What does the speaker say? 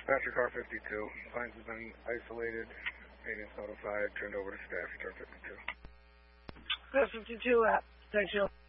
Dispatcher car 52. Signs have been isolated. Maintenance notified. Turned over to staff. Return 52. Car 52 out. Thank you.